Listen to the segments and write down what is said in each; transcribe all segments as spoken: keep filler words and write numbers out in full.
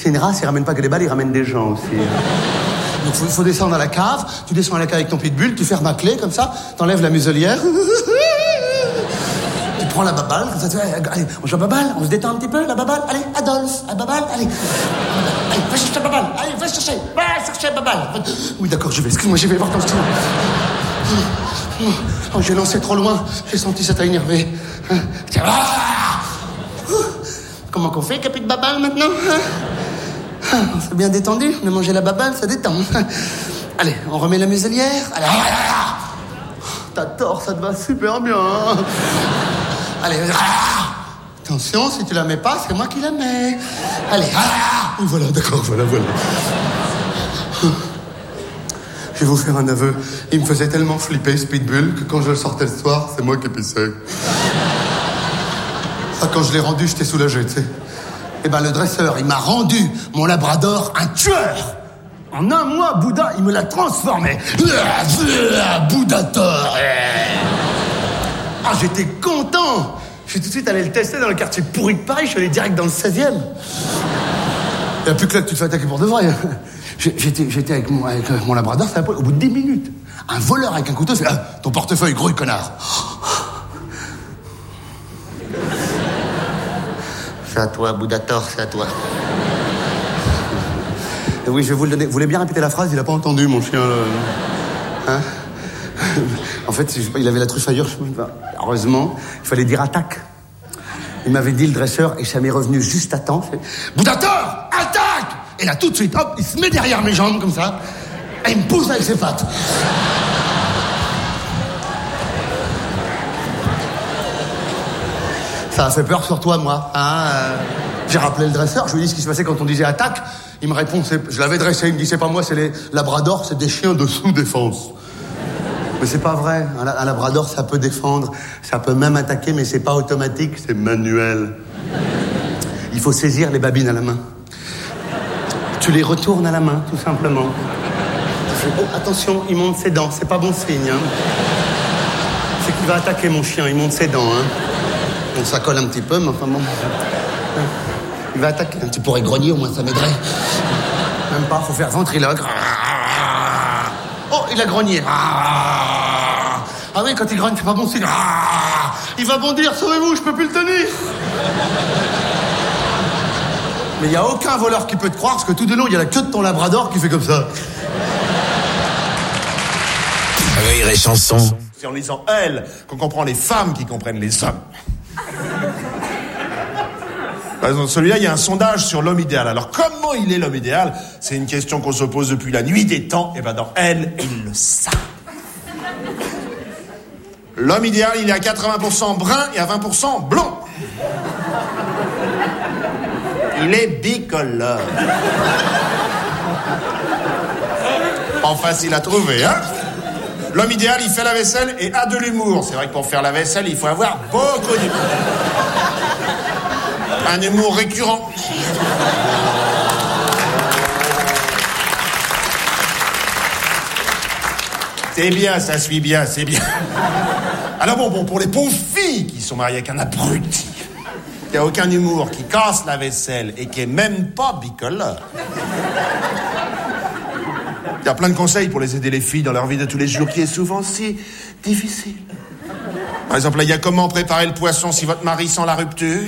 c'est une race, ils ramènent pas que des balles, ils ramènent des gens aussi. Donc faut, faut descendre à la cave, tu descends à la cave avec ton pitbull, tu fermes la clé comme ça, t'enlèves la muselière. Tu prends la baballe, comme ça, tu fais, allez, on joue à baballe, on se détend un petit peu, la baballe, allez, Adolphe, à baballe, allez. Allez, va chercher la baballe, allez, va chercher, va chercher la baballe. Oui, d'accord, je vais, excuse-moi, je vais voir ton style. Oh, j'ai lancé trop loin, j'ai senti ça t'a énervé. Comment qu'on fait, capi de baballe, maintenant? On s'est bien détendu, on a mangé la baballe, ça détend. Allez, on remet la muselière. Allez, t'as tort, ça te va super bien. Allez, attention, si tu la mets pas, c'est moi qui la mets. Allez, voilà, d'accord, voilà, voilà. Je vais vous faire un aveu. Il me faisait tellement flipper, ce pitbull, que quand je le sortais le soir, c'est moi qui pissais. Ah, quand je l'ai rendu, j'étais soulagé, tu sais. Eh ben, le dresseur, il m'a rendu mon labrador un tueur. En un mois, Bouddha, il me l'a transformé. Bouddhator. Ah, j'étais content. Je suis tout de suite allé le tester dans le quartier pourri de Paris. Je suis allé direct dans le seizième. Il n'y a plus que là que tu te fais attaquer pour de vrai. J'étais, j'étais avec, mon, avec mon labrador, ça au bout de dix minutes. Un voleur avec un couteau, c'est... Ah, ton portefeuille, gros connard. C'est à toi, Bouddhator, c'est à toi. Et oui, je vais vous le donner. Vous voulez bien répéter la phrase? Il n'a pas entendu, mon chien. Hein? En fait, il avait la truffe ailleurs. Heureusement, il fallait dire attaque. Il m'avait dit, le dresseur, et ça m'est revenu juste à temps. Bouddhator, attaque! Et là, tout de suite, hop, il se met derrière mes jambes, comme ça, et il me pousse avec ses pattes. Ça a fait peur sur toi, moi. Hein euh, j'ai rappelé le dresseur, je lui ai dit ce qui se passait quand on disait attaque. Il me répond, c'est, je l'avais dressé, il me dit, c'est pas moi, c'est les labradors, c'est des chiens de sous-défense. Mais c'est pas vrai. Un, un labrador, ça peut défendre, ça peut même attaquer, mais c'est pas automatique, c'est manuel. Il faut saisir les babines à la main. Tu les retournes à la main, tout simplement. Tu fais, oh, attention, il monte ses dents, c'est pas bon signe. Hein. C'est qu'il va attaquer mon chien, il monte ses dents. Hein. Bon, ça colle un petit peu, mais enfin bon. Il va attaquer. Tu pourrais grogner, au moins ça m'aiderait. Même pas, faut faire ventriloque. Oh, il a grogné. Ah oui, quand il grogne, c'est pas bon signe. Il va bondir, sauvez-vous, je peux plus le tenir. Mais il n'y a aucun voleur qui peut te croire, parce que tout de long, il y a la queue de ton labrador qui fait comme ça. Rire et chanson. C'est en lisant Elle qu'on comprend les femmes qui comprennent les hommes. Par exemple, celui-là, il y a un sondage sur l'homme idéal. Alors, comment il est l'homme idéal? C'est une question qu'on se pose depuis la nuit des temps. Et ben, dans Elle, ils le savent. L'homme idéal, il est à quatre-vingts pour cent brun et à vingt pour cent blond. Il est bicolore. Pas facile à trouver, hein? L'homme idéal, il fait la vaisselle et a de l'humour. C'est vrai que pour faire la vaisselle, il faut avoir beaucoup d'humour. Un humour récurrent. C'est bien, ça suit bien, c'est bien. Alors bon, bon, pour les pauvres filles qui sont mariées avec un abruti, qui a aucun humour, qui casse la vaisselle et qui est même pas bicolore. Il y a plein de conseils pour les aider les filles dans leur vie de tous les jours qui est souvent si difficile. Par exemple, là, il y a comment préparer le poisson si votre mari sent la rupture.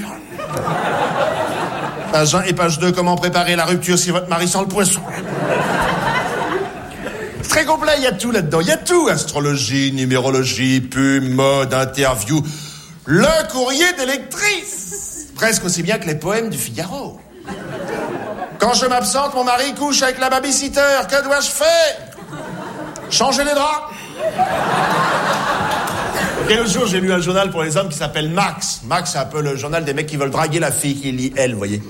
Page un et page deux, comment préparer la rupture si votre mari sent le poisson. C'est très complet, il y a tout là-dedans. Il y a tout. Astrologie, numérologie, pub, mode, interview. Le courrier des lectrices. Presque aussi bien que les poèmes du Figaro. Quand je m'absente, mon mari couche avec la babysitter. Que dois-je faire? Changer les draps. Et l'autre jour, j'ai lu un journal pour les hommes qui s'appelle Max. Max, c'est un peu le journal des mecs qui veulent draguer la fille qui lit Elle, vous voyez.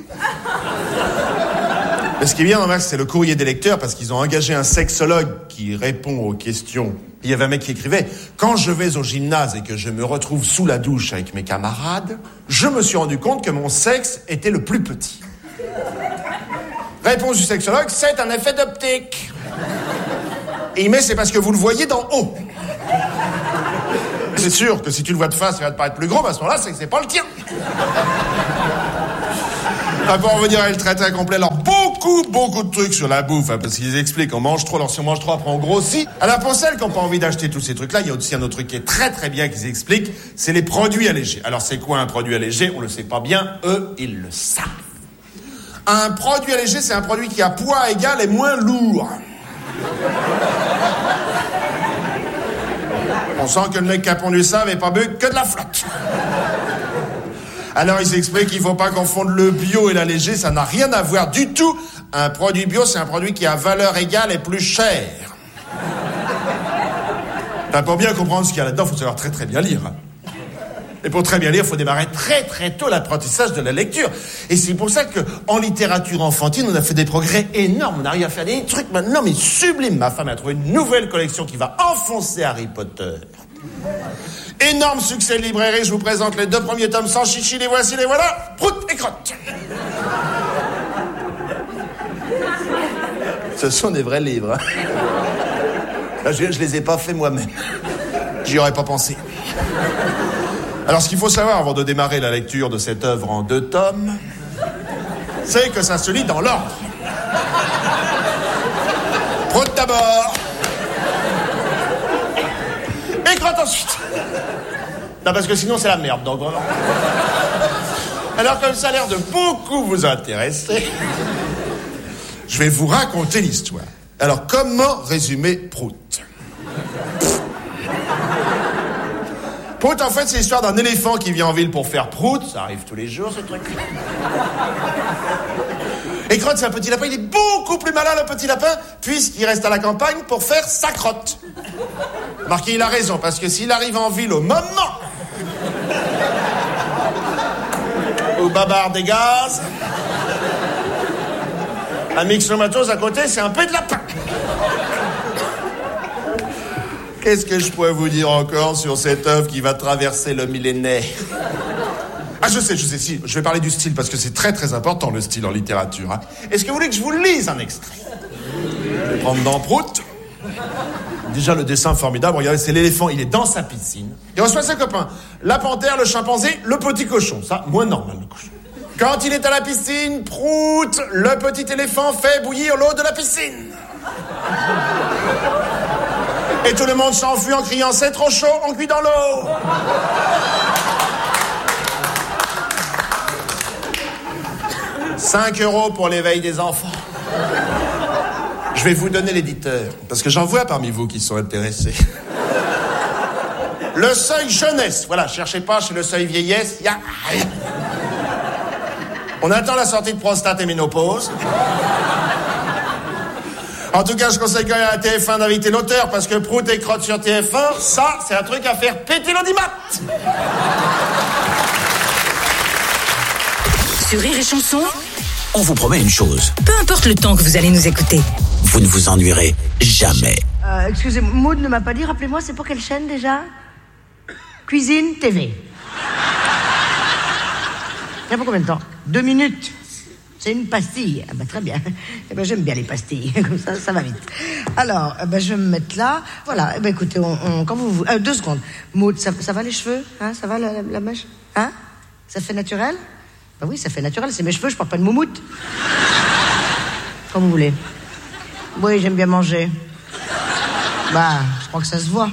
Mais ce qui est bien dans Max, c'est le courrier des lecteurs, parce qu'ils ont engagé un sexologue qui répond aux questions. Il y avait un mec qui écrivait « Quand je vais au gymnase et que je me retrouve sous la douche avec mes camarades, je me suis rendu compte que mon sexe était le plus petit. » Réponse du sexologue, c'est un effet d'optique. Et il met, c'est parce que vous le voyez d'en haut. C'est sûr que si tu le vois de face, il va te paraître plus gros, mais à ce moment-là, c'est que c'est pas le tien. Enfin, pour en venir à le très très complet, alors beaucoup, beaucoup de trucs sur la bouffe, hein, parce qu'ils expliquent qu'on mange trop, alors si on mange trop, après on grossit. Alors pour celles qui n'ont pas envie d'acheter tous ces trucs-là, il y a aussi un autre truc qui est très très bien qu'ils expliquent, c'est les produits allégés. Alors c'est quoi un produit allégé? On le sait pas bien, eux, ils le savent. Un produit allégé, c'est un produit qui a poids égal et moins lourd. On sent que le mec qui a pondu ça avait pas bu que de la flotte. Alors ils expliquent qu'il faut pas confondre le bio et l'allégé, ça n'a rien à voir du tout. Un produit bio, c'est un produit qui a valeur égale et plus cher. Enfin, pour bien comprendre ce qu'il y a là-dedans, il faut savoir très très bien lire. Et pour très bien lire, il faut démarrer très très tôt l'apprentissage de la lecture. Et c'est pour ça qu'en littérature enfantine, on a fait des progrès énormes. On arrive à faire des trucs maintenant, mais sublimes. Ma femme a trouvé une nouvelle collection qui va enfoncer Harry Potter. Énorme succès de librairie, je vous présente les deux premiers tomes sans chichi, les voici, les voilà. Prout et crotte. Ce sont des vrais livres. Hein. Je, je les ai pas faits moi-même. J'y aurais pas pensé. Alors, ce qu'il faut savoir avant de démarrer la lecture de cette œuvre en deux tomes, c'est que ça se lit dans l'ordre. Prout d'abord. Et crotte ensuite. Non, parce que sinon, c'est la merde, donc vraiment. Alors, comme ça a l'air de beaucoup vous intéresser, je vais vous raconter l'histoire. Alors, comment résumer Prout? Prout, en fait, c'est l'histoire d'un éléphant qui vient en ville pour faire prout. Ça arrive tous les jours, ce truc. Et Crotte, c'est un petit lapin. Il est beaucoup plus malin, le petit lapin, puisqu'il reste à la campagne pour faire sa crotte. Marqué, il a raison, parce que s'il arrive en ville au moment où Babar dégage, un mixomatose à côté, c'est un peu de lapin. Qu'est-ce que je pourrais vous dire encore sur cette œuvre qui va traverser le millénaire? Ah, je sais, je sais, si, je vais parler du style, parce que c'est très très important, le style en littérature. Hein. Est-ce que vous voulez que je vous lise un extrait? Je vais prendre dans Prout. Déjà, le dessin formidable, regardez, c'est l'éléphant, il est dans sa piscine. Il reçoit ses copains, la panthère, le chimpanzé, le petit cochon. Ça, moins normal, le cochon. Quand il est à la piscine, Prout, le petit éléphant fait bouillir l'eau de la piscine. Et tout le monde s'enfuit en criant « C'est trop chaud, on cuit dans l'eau !» cinq euros pour l'éveil des enfants. Je vais vous donner l'éditeur, parce que j'en vois parmi vous qui sont intéressés. Le seuil jeunesse. Voilà, cherchez pas chez le seuil vieillesse, il y a rien. On attend la sortie de prostate et ménopause. En tout cas, je conseille quand même à T F un d'inviter l'auteur, parce que Prout et Crotte sur T F un, ça, c'est un truc à faire péter l'audimat. Sur Rire et Chanson, on vous promet une chose. Peu importe le temps que vous allez nous écouter. Vous ne vous ennuierez jamais. Euh, excusez-moi, Maud ne m'a pas dit, rappelez-moi, c'est pour quelle chaîne déjà? Cuisine T V. Il y a pour combien de temps? Deux minutes. C'est une pastille. Ah bah, très bien. Eh ben, j'aime bien les pastilles. Comme ça, ça va vite. Alors, eh ben, je vais me mettre là. Voilà. Eh ben, écoutez, on, on, quand vous... Euh, deux secondes. Maud, ça, ça va les cheveux? Hein, ça va la, la, la mèche? Hein? Ça fait naturel? Bah oui, ça fait naturel. C'est mes cheveux, je porte pas de moumoute. Comme vous voulez. Oui, j'aime bien manger. Bah, je crois que ça se voit.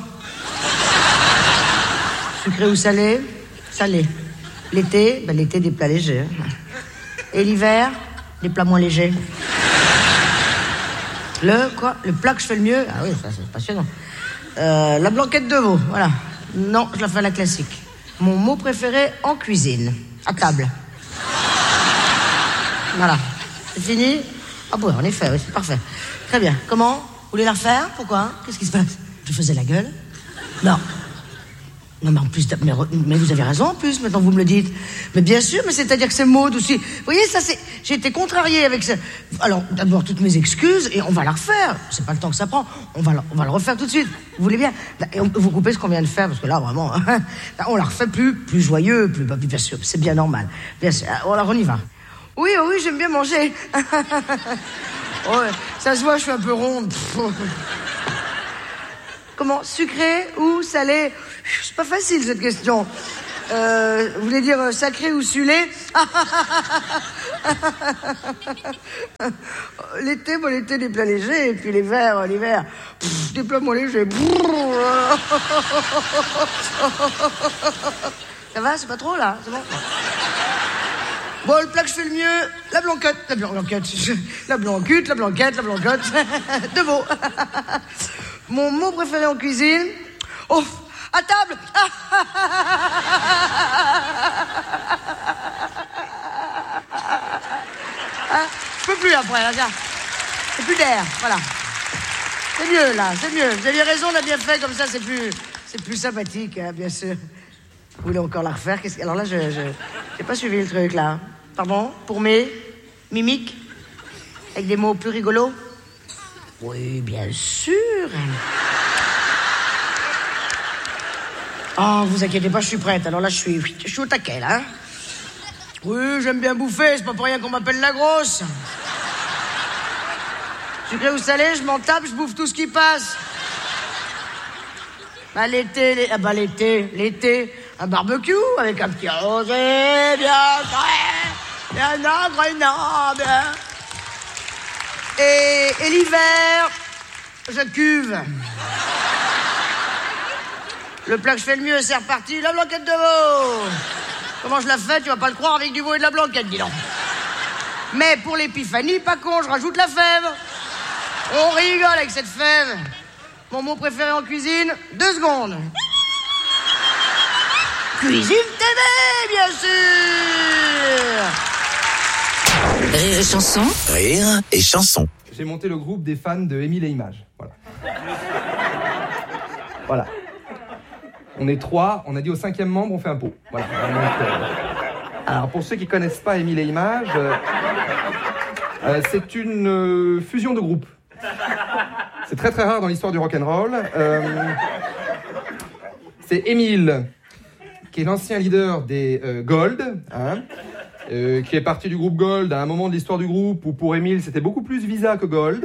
Sucré ou salé? Salé. L'été? Bah, l'été, des plats légers. Et l'hiver, des plats moins légers. Le quoi? Le plat que je fais le mieux? Ah oui, ça c'est passionnant. Euh, la blanquette de veau, voilà. Non, je la fais à la classique. Mon mot préféré en cuisine. À table. Voilà. C'est fini? Ah bon, en effet, oui, c'est parfait. Très bien. Comment? Vous voulez la refaire? Pourquoi? Qu'est-ce qui se passe? Je faisais la gueule? Non. Non, mais en plus, mais, mais vous avez raison en plus, maintenant vous me le dites. Mais bien sûr, mais c'est-à-dire que c'est Maud aussi. Vous voyez, ça c'est... J'ai été contrariée avec ça. Alors, d'abord, toutes mes excuses, et on va la refaire. C'est pas le temps que ça prend. On va, la, on va le refaire tout de suite. Vous voulez bien? Et on, vous coupez ce qu'on vient de faire, parce que là, vraiment, on la refait plus, plus joyeux, plus... Bien sûr, c'est bien normal. Bien sûr. Alors, on y va. Oui, oui, j'aime bien manger. Ouais, ça se voit, je suis un peu ronde. Comment? Sucré ou salé? C'est pas facile cette question. Euh, vous voulez dire sacré ou sulé? L'été, moi, l'été, des plats légers, et puis l'hiver, l'hiver, pff, des plats moins légers. Ça va, c'est pas trop, là? C'est bon? Bon, le plat que je fais le mieux, la blanquette, la blanquette, la blanquette, la blanquette, la blanquette, de veau. Mon mot préféré en cuisine, oh, à table. Ah, je peux plus après, là, tiens. C'est plus d'air, voilà. C'est mieux, là, c'est mieux. Vous aviez raison, on a bien fait, comme ça, c'est plus, c'est plus sympathique, hein, bien sûr. Vous voulez encore la refaire? Qu'est-ce que... Alors là, je, je, j'ai pas suivi le truc, là. Pardon? Pour mes mimiques? Avec des mots plus rigolos? Oui, bien sûr. Oh, vous inquiétez pas, je suis prête. Alors là, je suis, je suis au taquet, là. Oui, j'aime bien bouffer, c'est pas pour rien qu'on m'appelle la grosse. Sucré ou salé, je m'en tape, je bouffe tout ce qui passe. Bah l'été, les... ah bah l'été, l'été, un barbecue avec un petit rosé bien frais, bien agréable. Et, et l'hiver, je cuve. Le plat que je fais le mieux, c'est reparti, la blanquette de veau. Comment je la fais, tu vas pas le croire, avec du veau et de la blanquette, dis donc. Mais pour l'épiphanie, pas con, je rajoute la fève. On rigole avec cette fève. Mon mot préféré en cuisine, deux secondes. Cuisine T V, bien sûr. Rire et chanson. Rire et chanson. J'ai monté le groupe des fans de Émile et Images. Voilà. Voilà. On est trois, on a dit au cinquième membre, on fait un pot. Voilà. Donc, euh... Alors, pour ceux qui connaissent pas Émile et Images, euh... Euh, c'est une euh, fusion de groupes. C'est très très rare dans l'histoire du rock'n'roll. Euh... C'est Émile, qui est l'ancien leader des euh, Gold, hein, euh, qui est parti du groupe Gold à un moment de l'histoire du groupe où pour Émile c'était beaucoup plus Visa que Gold.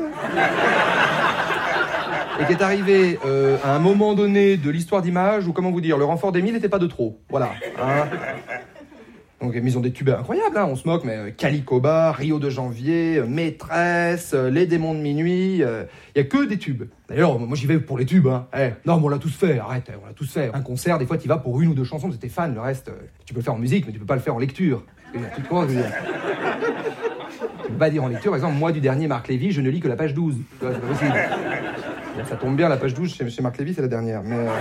Et qui est arrivé euh, à un moment donné de l'histoire d'Image où, comment vous dire, le renfort d'Émile n'était pas de trop. Voilà. Hein. Donc ils ont des tubes incroyables, hein, on se moque, mais euh, Calicoba, Rio de Janvier, euh, Maîtresse, euh, Les Démons de Minuit, il euh, y a que des tubes. D'ailleurs, moi j'y vais pour les tubes. Hein. Eh, non, mais on l'a tous fait, arrête, on l'a tous fait. Un concert, des fois tu y vas pour une ou deux chansons, t'es fan, le reste, euh, tu peux le faire en musique, mais tu peux pas le faire en lecture. Tu comprends ce que je veux dire ? Tu peux pas dire en lecture, par exemple, moi du dernier Marc Lévy, je ne lis que la page douze. Tu vois, c'est pas possible. Ça tombe bien, la page douze chez, chez Marc Lévy, c'est la dernière. Mais euh...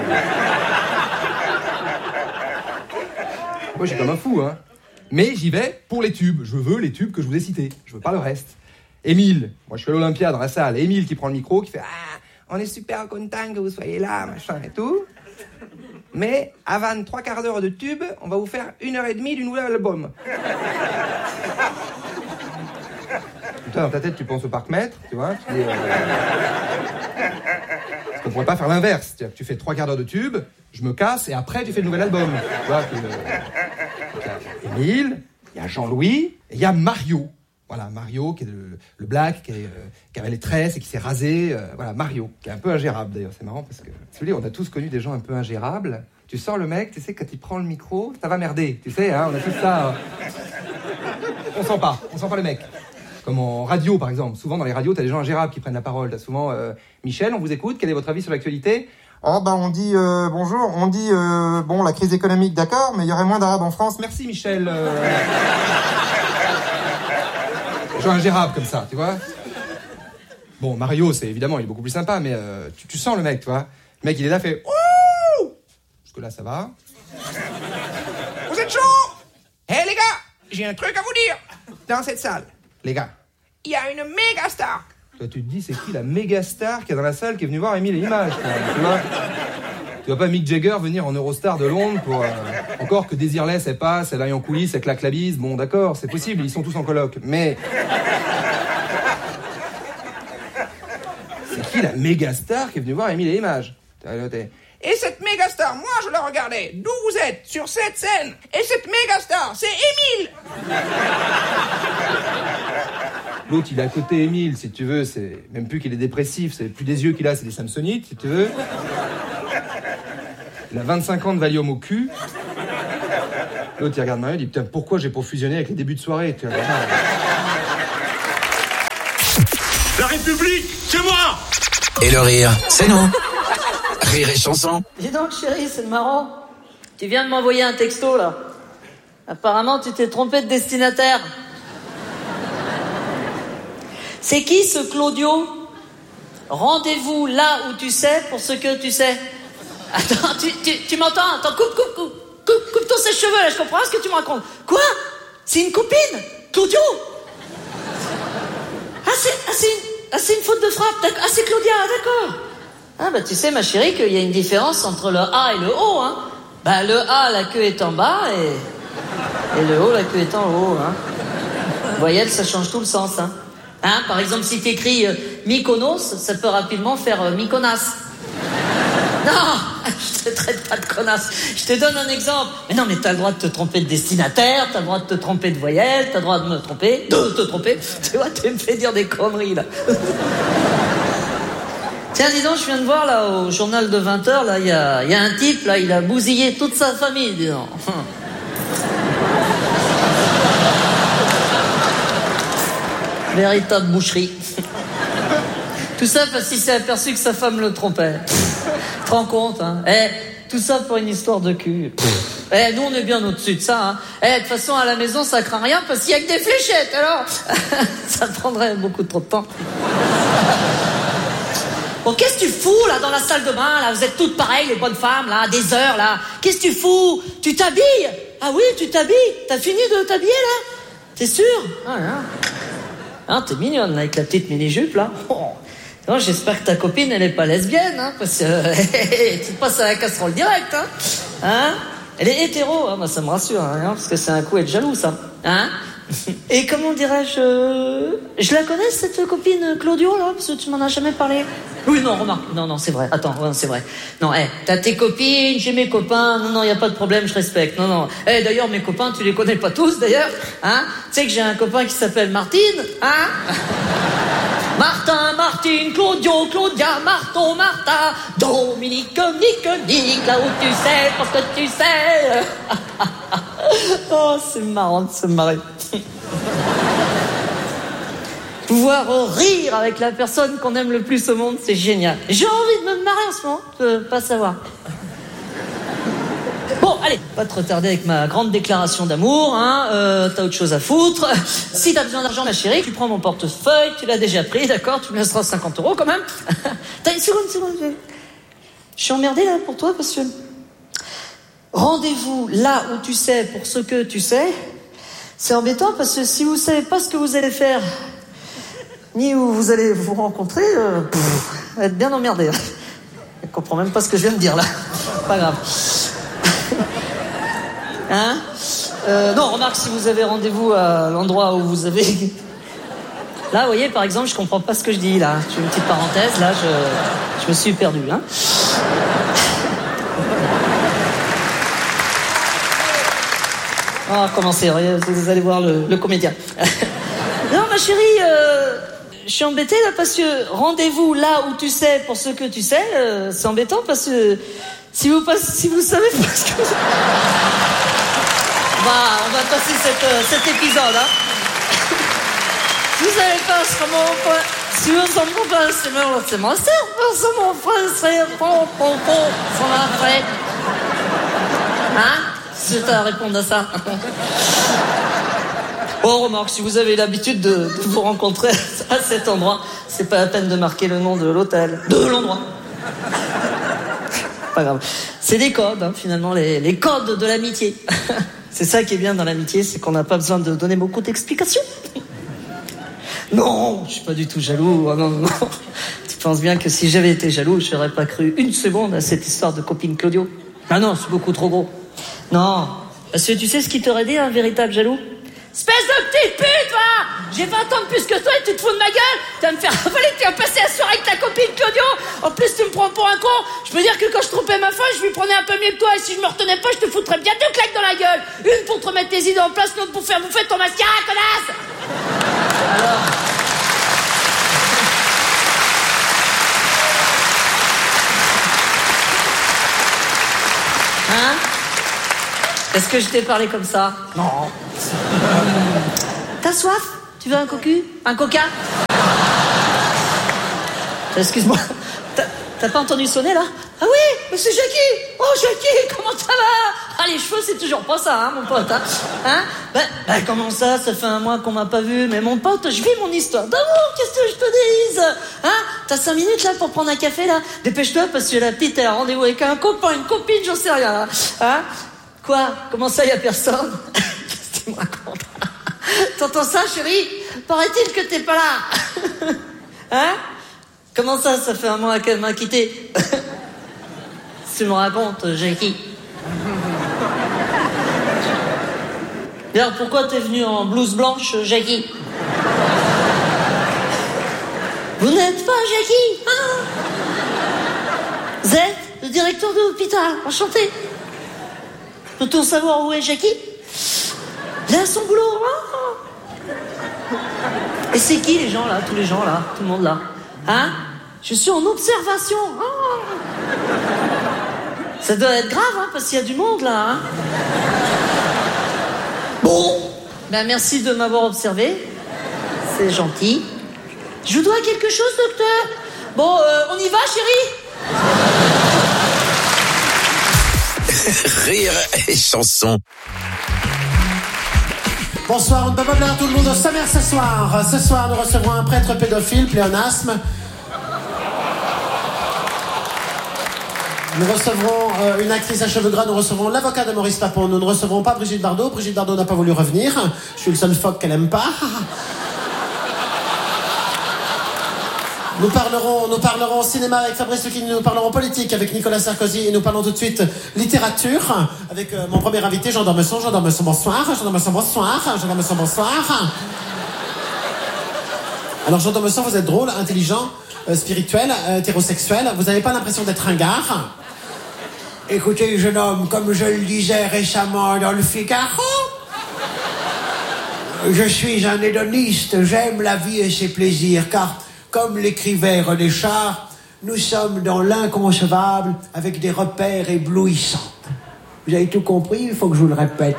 moi, j'ai comme un fou, hein. Mais j'y vais pour les tubes. Je veux les tubes que je vous ai cités. Je veux pas le reste. Émile, moi je suis à l'Olympia dans la salle. Émile qui prend le micro, qui fait « Ah, on est super content que vous soyez là, machin et tout. Mais avant trois quarts d'heure de tubes, on va vous faire une heure et demie du nouvel album. » Toi, dans ta tête, tu penses au parc-mètre, tu vois, tu dis, euh... parce qu'on pourrait pas faire l'inverse. Tu, tu fais trois quarts d'heure de tube, je me casse, et après, tu fais le nouvel album. Tu vois, que, euh... il y a Émile, il y a Jean-Louis, et il y a Mario. Voilà, Mario, qui est le, le black, qui, est, euh, qui avait les tresses et qui s'est rasé. Euh, voilà, Mario, qui est un peu ingérable, d'ailleurs. C'est marrant, parce que, si vous voulez, on a tous connu des gens un peu ingérables. Tu sors le mec, tu sais, quand il prend le micro, ça va merder. Tu sais, hein, on a tous ça. Euh... On sent pas, on sent pas le mec. Comme en radio, par exemple. Souvent, dans les radios, t'as des gens ingérables qui prennent la parole. T'as souvent, euh, Michel, on vous écoute, quel est votre avis sur l'actualité ? Oh, bah, on dit, euh, bonjour, on dit, euh, bon, la crise économique, d'accord, mais il y aurait moins d'arabes en France. Merci, Michel. Euh... gens ingérables comme ça, tu vois. Bon, Mario, c'est évidemment, il est beaucoup plus sympa, mais euh, tu, tu sens le mec, tu vois. Le mec, il est là, fait, ouh! Jusque là, ça va. Vous êtes chaud? Hé, hey, les gars, j'ai un truc à vous dire. Dans cette salle, les gars, il y a une méga star. Toi, tu te dis, c'est qui la méga star qu'il y a dans la salle qui est venue voir Émile et Images, tu vois? Tu vois pas Mick Jagger venir en Eurostar de Londres pour... Euh, encore que Désirless, elle passe, elle aille en coulisses, elle claque la bise. Bon, d'accord, c'est possible, ils sont tous en coloc. Mais... c'est qui la méga star qui est venue voir Émile et Images? Et cette méga star, moi je la regardais d'où vous êtes, sur cette scène. Et cette méga star, c'est Émile. L'autre, il est à côté Émile, si tu veux, c'est même plus qu'il est dépressif, c'est plus des yeux qu'il a, c'est des samsonites, si tu veux. Il a vingt-cinq ans de Valium au cul. L'autre, il regarde Mario, il dit, putain, pourquoi j'ai pas fusionné avec les débuts de soirée? La République, c'est moi! Et le rire, c'est nous. Rire et chanson. Dis donc, chérie, c'est marrant. Tu viens de m'envoyer un texto, là. Apparemment, tu t'es trompé de destinataire. C'est qui, ce Claudio? Rendez-vous là où tu sais pour ce que tu sais. Attends, tu, tu, tu m'entends? Attends, coupe, coupe, coupe, coupe, coupe tous ses cheveux, là, je comprends pas ce que tu me racontes. Quoi? C'est une copine? Claudio? Ah, c'est, ah, c'est une, ah, c'est une faute de frappe, d'accord. Ah, c'est Claudia, d'accord. Ah, bah, tu sais, ma chérie, qu'il y a une différence entre le A et le O, hein. Bah, le A, la queue est en bas, et, et le O, la queue est en haut, hein. Voyelle, ça change tout le sens, hein. Hein, par exemple, si t'écris euh, Mykonos, ça peut rapidement faire euh, Mykonas. Non, je te traite pas de connasse. Je te donne un exemple. Mais non, mais t'as le droit de te tromper de destinataire, t'as le droit de te tromper de voyelle, t'as le droit de me tromper, de te tromper. Tu vois, tu me fais dire des conneries, là. Tiens, dis donc, je viens de voir, là, au journal de vingt heures, là, il y a, y a un type, là, il a bousillé toute sa famille, dis donc. Véritable boucherie. Tout ça parce qu'il s'est aperçu que sa femme le trompait. Tu te rends compte, hein? Eh, tout ça pour une histoire de cul. Eh, nous, on est bien au-dessus de ça, hein. Eh, de toute façon, à la maison, ça craint rien parce qu'il y a que des fléchettes, alors. Ça prendrait beaucoup trop de temps. Bon, qu'est-ce que tu fous, là, dans la salle de bain, là? Vous êtes toutes pareilles, les bonnes femmes, là, des heures, là. Qu'est-ce que tu fous? Tu t'habilles? Ah oui, tu t'habilles? T'as fini de t'habiller, là? T'es sûr? Ah, non. Ah, t'es mignonne, là, avec la petite mini-jupe, là. Oh. Non, j'espère que ta copine, elle est pas lesbienne, hein, parce que euh, tu te passes à la casserole direct, hein. Hein? Elle est hétéro, hein, bah, ça me rassure, hein, parce que c'est un coup être jaloux, ça. Hein? Et comment dirais-je... Euh... Je la connais, cette copine Claudio, là, parce que tu m'en as jamais parlé. Oui, non, remarque. Non, non, c'est vrai. Attends, ouais, c'est vrai. Non, hé, hey, t'as tes copines, j'ai mes copains. Non, non, y a pas de problème, je respecte. Non, non. Eh, hey, d'ailleurs, mes copains, tu les connais pas tous, d'ailleurs. Hein? Tu sais que j'ai un copain qui s'appelle Martine, hein? Martin, Martine, Claudio, Claudia, Marton, Martha, Dominique, Nick, Nick, là où tu sais, parce que tu sais. Oh, c'est marrant de se marrer. Pouvoir rire avec la personne qu'on aime le plus au monde, c'est génial. J'ai envie de me marrer en ce moment, de pas savoir. Bon, allez, pas te retarder avec ma grande déclaration d'amour, hein. Euh, t'as autre chose à foutre. Si t'as besoin d'argent, ma chérie, tu prends mon portefeuille, tu l'as déjà pris, d'accord? Tu me laisseras cinquante euros quand même. T'as une seconde, une seconde. Je suis emmerdée là pour toi parce que... Rendez-vous là où tu sais pour ce que tu sais. C'est embêtant parce que si vous savez pas ce que vous allez faire, ni où vous allez vous rencontrer, euh, pff, vous allez être bien emmerdé. Je comprends même pas ce que je viens de dire là. Pas grave. Hein? Euh, non, remarque, si vous avez rendez-vous à l'endroit où vous avez... Là, vous voyez, par exemple, je comprends pas ce que je dis, là. Je fais une petite parenthèse, là, je, je me suis perdu, hein. Oh, commencez, vous allez voir le, le comédien. Non, ma chérie, euh, je suis embêtée, là, parce que rendez-vous là où tu sais pour ce que tu sais, euh, c'est embêtant, parce que si vous, passe, si vous savez pas ce que... Bah, on va passer cette, euh, cet épisode, hein. Si vous savez pas ce moment, si vous en comprenez pas, c'est mon, c'est mon cerveau, c'est mon frère, c'est mon pompon, c'est mon frère. Hein? Si t'as à répondre à ça. Oh, remarque, si vous avez l'habitude de, de vous rencontrer à cet endroit, c'est pas la peine de marquer le nom de l'hôtel, de l'endroit. Pas grave. C'est des codes, hein, finalement, les, les codes de l'amitié. C'est ça qui est bien dans l'amitié, c'est qu'on n'a pas besoin de donner beaucoup d'explications. Non, je suis pas du tout jaloux. Oh, non, non. Tu penses bien que si j'avais été jaloux, je n'aurais pas cru une seconde à cette histoire de copine Claudio. Ah non, c'est beaucoup trop gros. Non, parce que tu sais ce qui t'aurait dit un véritable jaloux? Espèce de petite pute, va! J'ai vingt ans de plus que toi et tu te fous de ma gueule! Tu vas me faire avaler, tu vas passer la soirée avec ta copine Claudio! En plus, tu me prends pour un con! Je peux dire que quand je trompais ma femme, je lui prenais un peu mieux que toi, et si je me retenais pas, je te foutrais bien deux claques dans la gueule! Une pour te remettre tes idées en place, l'autre pour faire bouffer ton mascara, connasse! Alors... Hein? Est-ce que je t'ai parlé comme ça? Non. T'as soif? Tu veux un cocu? Un coca? Excuse-moi. T'as, t'as pas entendu sonner, là? Ah oui, mais c'est Jackie! Oh, Jackie, comment ça va? Ah, les cheveux, c'est toujours pas ça, hein, mon pote, hein? Hein? Ben, ben, comment ça? Ça fait un mois qu'on m'a pas vu, mais mon pote, je vis mon histoire d'amour, qu'est-ce que je te dise? Hein? T'as cinq minutes, là, pour prendre un café, là? Dépêche-toi, parce que la petite, elle a rendez-vous avec un copain, une copine, j'en sais rien, là. Hein? Quoi? Comment ça, y a personne? Qu'est-ce que tu me racontes? T'entends ça, chérie? Paraît-il que t'es pas là. Hein? Comment ça, ça fait un mois qu'elle m'a quitté? Tu me racontes, Jackie. D'ailleurs, pourquoi t'es venu en blouse blanche, Jackie? Vous n'êtes pas Jackie, hein? Vous êtes le directeur de l'hôpital, enchanté. Peut-on savoir où est Jackie? Il a son boulot, hein? Et c'est qui les gens là, tous les gens là, tout le monde là? Hein? Je suis en observation. Oh. Ça doit être grave, hein, parce qu'il y a du monde là. Hein? Bon. Ben merci de m'avoir observé. C'est gentil. Je vous dois quelque chose, docteur? Bon, euh, on y va, chérie? Rire et chanson. Bonsoir, on ne peut pas plaire à tout le monde au sommaire ce soir. Ce soir, nous recevrons un prêtre pédophile, pléonasme. Nous recevrons euh, une actrice à cheveux gras, nous recevrons l'avocat de Maurice Papon, nous ne recevrons pas Brigitte Bardot. Brigitte Bardot n'a pas voulu revenir. Je suis le seul phoque qu'elle aime pas. Nous parlerons, nous parlerons cinéma avec Fabrice Lucchini, nous parlerons politique avec Nicolas Sarkozy et nous parlons tout de suite littérature avec euh, mon premier invité, Jean d'Ormesson. Jean d'Ormesson, bonsoir. Jean d'Ormesson, bonsoir. Jean d'Ormesson, bonsoir. Alors Jean d'Ormesson, vous êtes drôle, intelligent, euh, spirituel, euh, hétérosexuel. Vous n'avez pas l'impression d'être ringard? Écoutez, jeune homme, comme je le disais récemment dans le Figaro, je suis un hédoniste, j'aime la vie et ses plaisirs, car, comme l'écrivait René Char, nous sommes dans l'inconcevable avec des repères éblouissants. Vous avez tout compris? Il faut que je vous le répète.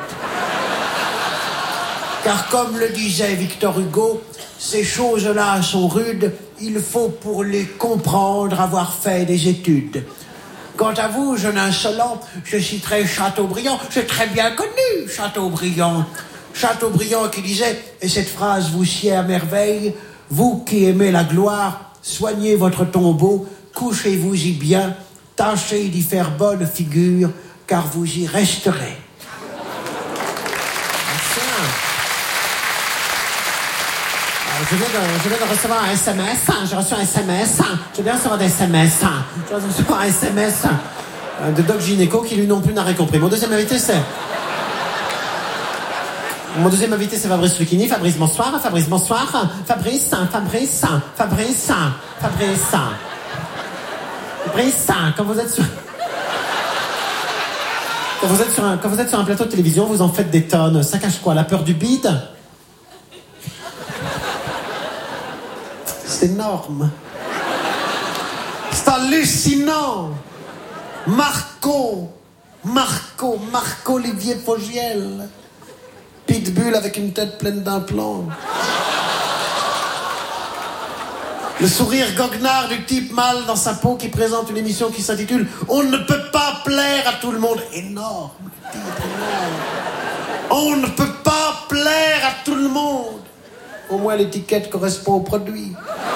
Car comme le disait Victor Hugo, ces choses-là sont rudes, il faut pour les comprendre avoir fait des études. Quant à vous, jeune insolent, je citerai Chateaubriand. J'ai très bien connu Chateaubriand. Chateaubriand qui disait, et cette phrase vous sied à merveille, « Vous qui aimez la gloire, soignez votre tombeau, couchez-vous-y bien, tâchez d'y faire bonne figure, car vous y resterez. » Je viens, de, je viens de recevoir un S M S. J'ai reçu un S M S. Je viens de recevoir des S M S. Je viens de recevoir un S M S de Doc Gynéco qui lui non plus n'a rien compris. Mon deuxième invité, c'est... Mon deuxième invité, c'est Fabrice Lucchini. Fabrice, bonsoir. Fabrice, bonsoir. Fabrice, Fabrice, Fabrice, Fabrice. Fabrice, quand vous êtes sur... Quand vous êtes sur un, quand vous êtes sur un plateau de télévision, vous en faites des tonnes. Ça cache quoi? La peur du bide? C'est énorme. C'est hallucinant. Marco, Marco, Marco Olivier Fogiel. Pitbull avec une tête pleine d'implants. Le sourire goguenard du type mâle dans sa peau qui présente une émission qui s'intitule « On ne peut pas plaire à tout le monde ». Énorme. On ne peut pas plaire à tout le monde. Au moins l'étiquette correspond au produit.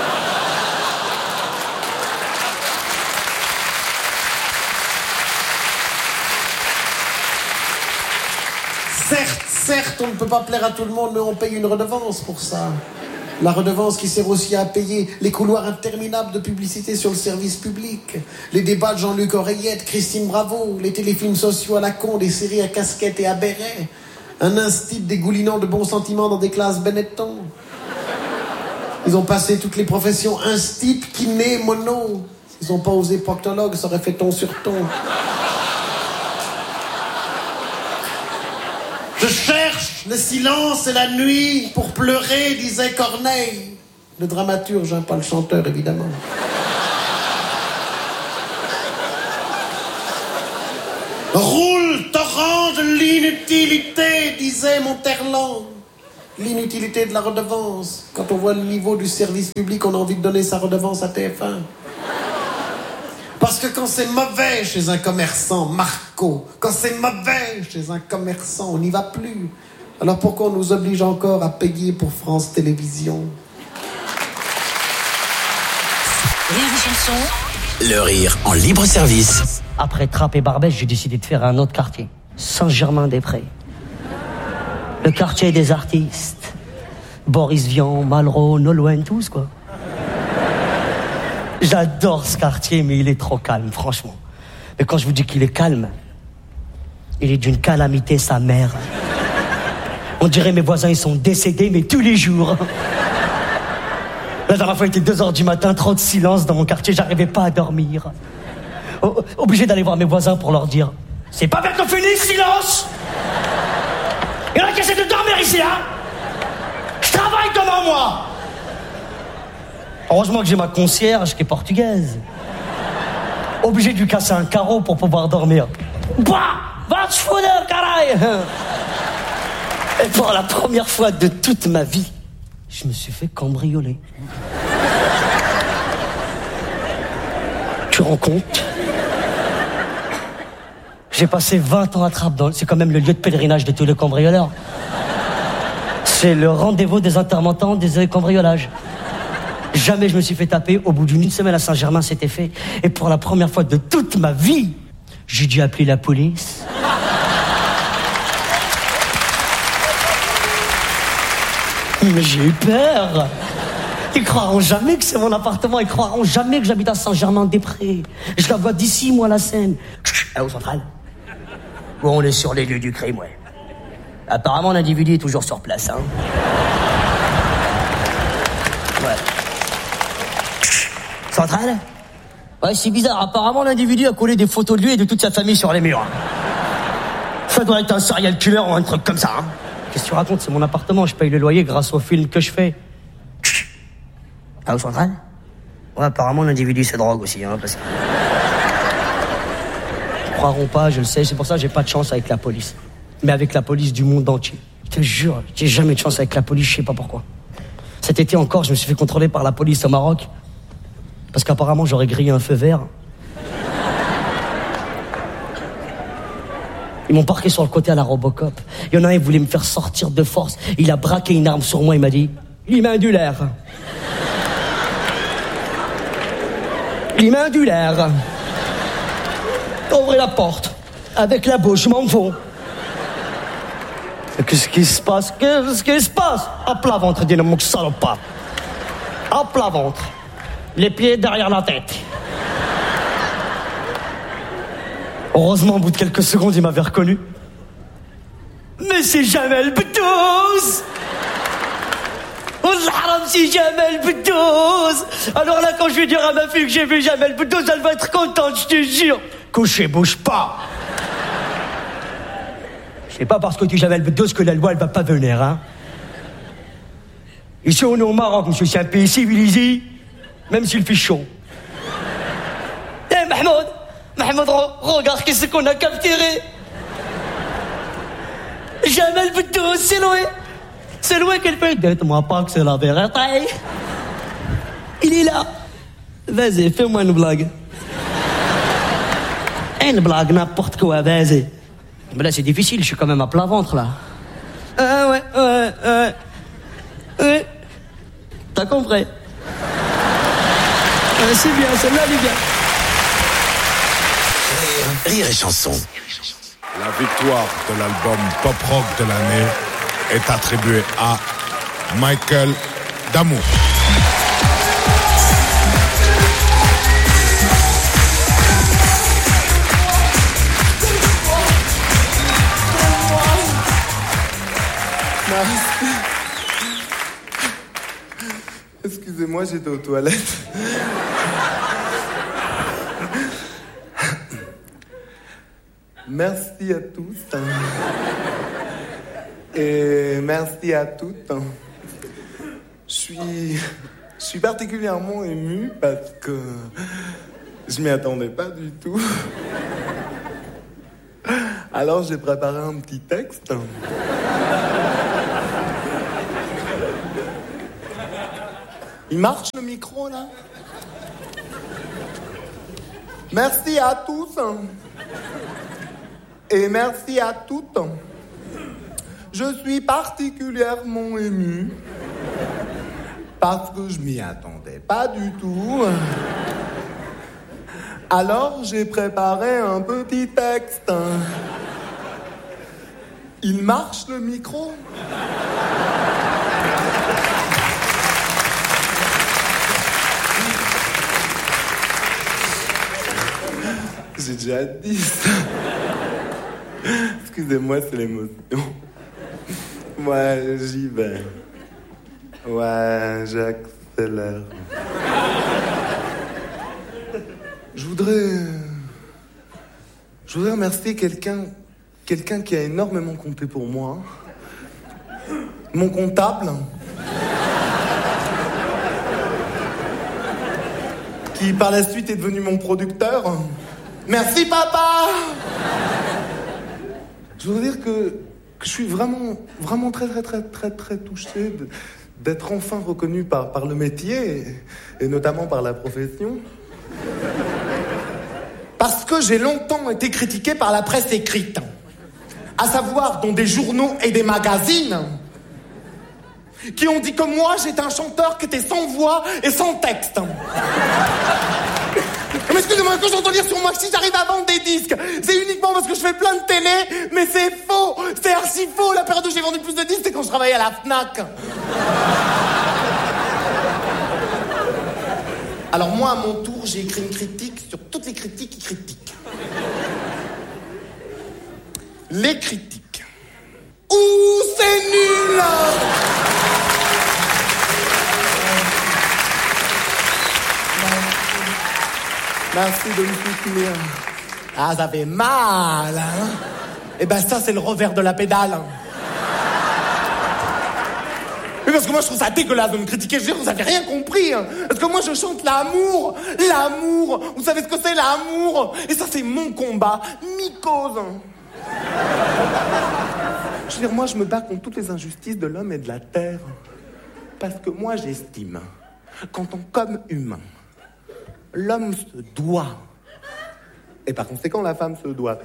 Certes, certes, on ne peut pas plaire à tout le monde, mais on paye une redevance pour ça. La redevance qui sert aussi à payer les couloirs interminables de publicité sur le service public, les débats de Jean-Luc Oreillette, Christine Bravo, les téléfilms sociaux à la con, des séries à casquette et à béret, un instit dégoulinant de bons sentiments dans des classes Benetton. Ils ont passé toutes les professions instit, kiné, mono. Ils n'ont pas osé proctologue, ça aurait fait ton sur ton. Je cherche le silence et la nuit pour pleurer, disait Corneille. Le dramaturge, hein, pas le chanteur, évidemment. Roule, torrent de L'inutilité, disait Monterland. L'inutilité de la redevance. Quand on voit le niveau du service public, on a envie de donner sa redevance à T F un. Parce que quand c'est mauvais chez un commerçant, Marco, quand c'est mauvais chez un commerçant, on n'y va plus. Alors pourquoi on nous oblige encore à payer pour France Télévisions? Rire et chanson. Le rire en libre service. Après Trappes et Barbès, j'ai décidé de faire un autre quartier. Saint-Germain-des-Prés. Le quartier des artistes. Boris Vian, Malraux, Nolwenn, tous quoi. J'adore ce quartier, mais il est trop calme, franchement. Mais quand je vous dis qu'il est calme, il est d'une calamité, sa mère. On dirait mes voisins, ils sont décédés, mais tous les jours. La dernière fois, il était deux heures du matin, trop de silence dans mon quartier, j'arrivais pas à dormir. O- obligé d'aller voir mes voisins pour leur dire « C'est pas bientôt fini, silence !» Il y en a qui essaient de dormir ici, hein. Je travaille comment, moi? Heureusement que j'ai ma concierge qui est portugaise. Obligé de lui casser un carreau pour pouvoir dormir. Bah, va te foutre, caray. Et pour la première fois de toute ma vie, je me suis fait cambrioler. Tu te rends compte? J'ai passé vingt ans à Trappes, dans... c'est quand même le lieu de pèlerinage de tous les cambrioleurs. C'est le rendez-vous des intermittents des cambriolages. Jamais je me suis fait taper. Au bout d'une semaine à Saint-Germain, c'était fait. Et pour la première fois de toute ma vie, j'ai dû appeler la police. Mais j'ai eu peur. Ils croiront jamais que c'est mon appartement. Ils croiront jamais que j'habite à Saint-Germain-des-Prés. Je la vois d'ici, moi, la scène. Ah, au central. Bon, on est sur les lieux du crime, ouais. Apparemment, l'individu est toujours sur place, hein. Ouais. Central? Ouais, c'est bizarre. Apparemment, l'individu a collé des photos de lui et de toute sa famille sur les murs. Ça doit être un serial killer ou un truc comme ça, hein. Qu'est-ce que tu racontes? C'est mon appartement, je paye le loyer grâce au film que je fais. Ah, au central? Ouais, apparemment, l'individu se drogue aussi, hein, parce que... Ils croiront pas, je le sais, c'est pour ça que j'ai pas de chance avec la police. Mais avec la police du monde entier. Je te jure, j'ai jamais de chance avec la police, je sais pas pourquoi. Cet été encore, je me suis fait contrôler par la police au Maroc. Parce qu'apparemment, j'aurais grillé un feu vert. Ils m'ont parqué sur le côté à la Robocop. Il y en a un, il voulait me faire sortir de force. Il a braqué une arme sur moi, il m'a dit « L'imindulaire ». L'imindulaire. Ouvrez la porte. Avec la bouche, je m'en fous. Qu'est-ce qui se passe? Qu'est-ce qui se passe? À plat ventre, dis-le, mon salopard. À plat ventre. Les pieds derrière la tête. Heureusement, au bout de quelques secondes, il m'avait reconnu. Mais c'est Jamel Boudouz! Oh l'haram, c'est Jamel Boudouz! Alors là, quand je vais dire à ma fille que j'ai vu Jamel Boudouz, elle va être contente, je te jure. Couché, bouge pas. C'est pas parce que tu es Jamel Boudouz que la loi, elle va pas venir, hein. Ici, on est au Maroc, monsieur, c'est un pays civilisé, même s'il fait chaud. Eh, Mahmoud! Mahmoud, regarde qu'est-ce qu'on a capturé. Jamel Boudouz, c'est loin. C'est loin qu'elle fait. Dites-moi pas que c'est la vérité. Il est là. Vas-y, fais-moi une blague. Une blague, n'importe quoi, vas-y. Mais là, c'est difficile, je suis quand même à plat ventre, là. Ah ouais, ouais, ouais. Ouais. T'as compris. Ouais, c'est bien, celle-là, les gars. Rire et chanson. La victoire de l'album Pop Rock de l'année est attribuée à Michael Damour. Excusez-moi, j'étais aux toilettes. Merci à tous. Et merci à toutes. Je suis, je suis particulièrement ému parce que je m'y attendais pas du tout. Alors j'ai préparé un petit texte. Il marche le micro là? Merci à tous et merci à toutes. Je suis particulièrement ému parce que je m'y attendais pas du tout. Alors j'ai préparé un petit texte. Il marche le micro? J'ai déjà dit ça. Excusez-moi, c'est l'émotion. Ouais, j'y vais. Ouais, j'accélère. Je voudrais... Je voudrais remercier quelqu'un... Quelqu'un qui a énormément compté pour moi. Mon comptable. Qui, par la suite, est devenu mon producteur. Merci, papa! Je voudrais dire que, que je suis vraiment, vraiment très, très, très, très, très touché de, d'être enfin reconnu par, par le métier, et, et notamment par la profession. Parce que j'ai longtemps été critiqué par la presse écrite, à savoir dans des journaux et des magazines, qui ont dit que moi, j'étais un chanteur qui était sans voix et sans texte. Mais excusez-moi, quand j'entends dire sur moi que si j'arrive à vendre des disques, c'est uniquement parce que je fais plein de télé, mais c'est faux, c'est archi faux. La période où j'ai vendu le plus de disques, c'est quand je travaillais à la Fnac. Alors moi, à mon tour, j'ai écrit une critique sur toutes les critiques qui critiquent. Les critiques. Ouh, c'est nul! Merci de me soutenir. Ah, ça fait mal, hein? Eh ben ça, c'est le revers de la pédale. Mais parce que moi, je trouve ça dégueulasse de me critiquer. Je veux dire, vous avez rien compris. Hein. Parce que moi, je chante l'amour. L'amour. Vous savez ce que c'est, l'amour? Et ça, c'est mon combat. Mycose. Je veux dire, moi, je me bats contre toutes les injustices de l'homme et de la terre. Parce que moi, j'estime qu'en tant qu'homme humain, l'homme se doit, et par conséquent, la femme se doit.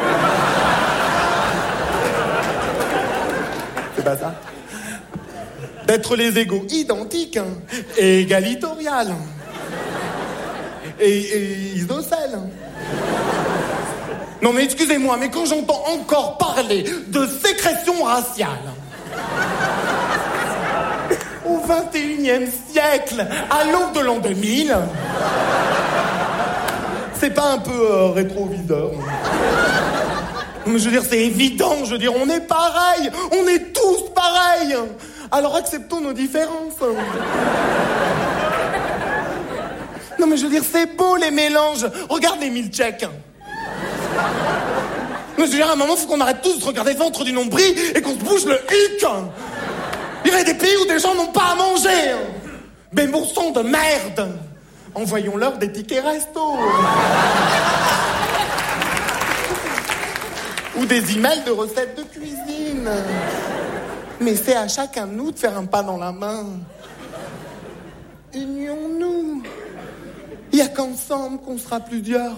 C'est pas ça? D'être les égaux identiques, hein, et égalitoriales, et, et isocèles. Non mais excusez-moi, mais quand j'entends encore parler de sécrétion raciale, au vingt et unième siècle, à l'aube de l'an deux mille, c'est pas un peu euh, rétroviseur? Mais je veux dire, c'est évident, je veux dire, on est pareil, on est tous pareils. Alors acceptons nos différences. Non mais je veux dire, c'est beau les mélanges. Regarde les milkshakes. Mais je veux dire, à un moment, faut qu'on arrête tous de regarder le ventre du nombril et qu'on se bouge le hic. Il y a des pays où des gens n'ont pas à manger. Mais bon sang de merde. Envoyons-leur des tickets resto. Ou des emails de recettes de cuisine. Mais c'est à chacun de nous de faire un pas dans la main. Unions-nous. Il n'y a qu'ensemble qu'on sera plusieurs.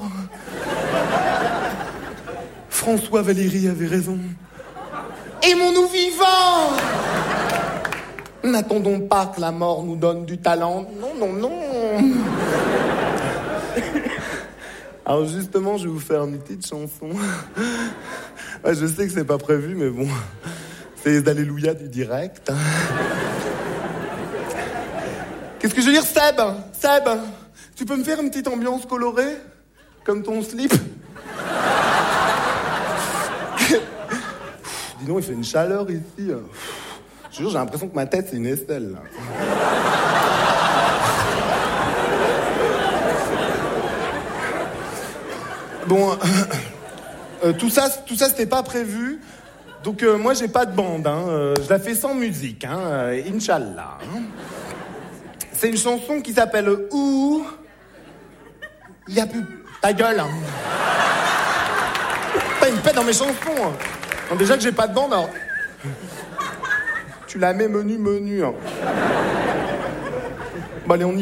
François Valéry avait raison. Aimons-nous vivants. N'attendons pas que la mort nous donne du talent. Non, non, non. Alors justement, je vais vous faire une petite chanson. Ouais, je sais que c'est pas prévu, mais bon, c'est les alléluia du direct. Qu'est-ce que je veux dire, Seb? Seb, tu peux me faire une petite ambiance colorée? Comme ton slip? Dis donc, il fait une chaleur ici. Je jure, j'ai l'impression que ma tête, c'est une aisselle, là. Bon, euh, euh, tout ça, tout ça, c'était pas prévu. Donc, euh, moi, j'ai pas de bande, hein. Euh, je la fais sans musique, hein. Euh, Inch'Allah. Hein. C'est une chanson qui s'appelle Ouh. Il y a plus... Ta gueule, hein. Pas une paix dans mes chansons. Hein. Non, déjà que j'ai pas de bande, alors... Tu la mets menu, menu. Hein. Bon, allez, on y